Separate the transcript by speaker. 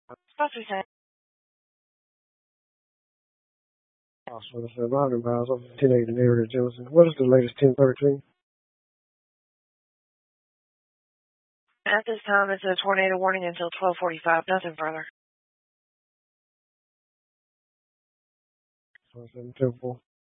Speaker 1: Sponsor said.
Speaker 2: Also, it's 100 miles over 1080 neighborhood Jefferson. What is the latest 1013?
Speaker 1: At this time, it's a tornado warning until 12:45. Nothing further.
Speaker 2: 27 10